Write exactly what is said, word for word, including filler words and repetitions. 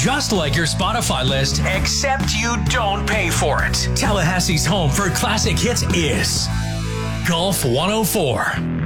just like your Spotify list, except you don't pay for it. Tallahassee's home for classic hits is Golf one oh four.